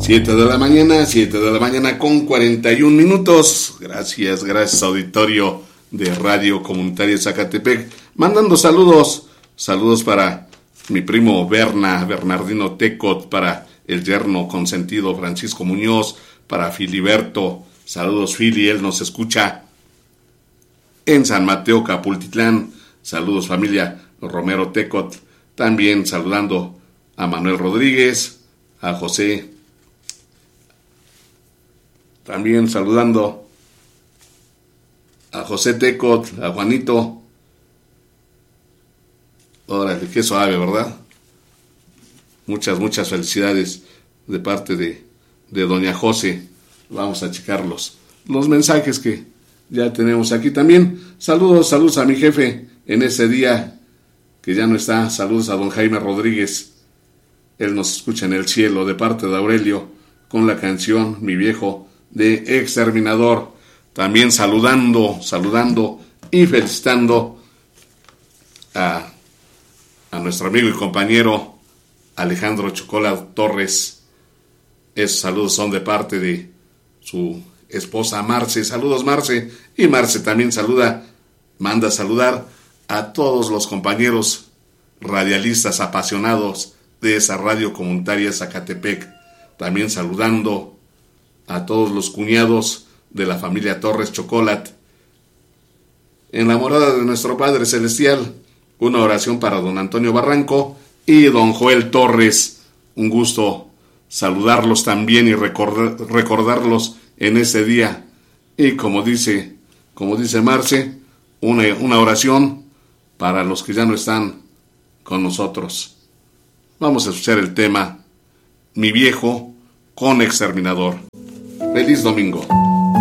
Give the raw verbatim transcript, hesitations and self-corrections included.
siete de la mañana, siete de la mañana con cuarenta y un minutos. Gracias, gracias auditorio de Radio Comunitaria Zacatepec. Mandando saludos, saludos para mi primo Berna, Bernardino Tecot, para el yerno consentido Francisco Muñoz, para Filiberto. Saludos Fili, él nos escucha en San Mateo Capultitlán. Saludos familia Romero Tecot. También saludando a Manuel Rodríguez, a José. También saludando a José Tecot, a Juanito. Órale, qué suave, ¿verdad? Muchas, muchas felicidades de parte de, de doña José. Vamos a checarlos. Los mensajes que ya tenemos aquí también. Saludos, saludos a mi jefe en ese día que ya no está. Saludos a don Jaime Rodríguez. Él nos escucha en el cielo de parte de Aurelio con la canción Mi Viejo de Exterminador. También saludando, saludando y felicitando a, a nuestro amigo y compañero Alejandro Chocola Torres. Esos saludos son de parte de su esposa Marce. Saludos Marce. Y Marce también saluda, manda saludar a todos los compañeros radialistas apasionados de esa radio comunitaria Zacatepec. También saludando a todos los cuñados de la familia Torres Chocolat. En la morada de nuestro Padre Celestial, una oración para don Antonio Barranco y don Joel Torres. Un gusto saludarlos también y recordar, recordarlos en ese día. Y como dice, como dice Marce, una, una oración para los que ya no están con nosotros. Vamos a escuchar el tema Mi Viejo con Exterminador. Feliz domingo.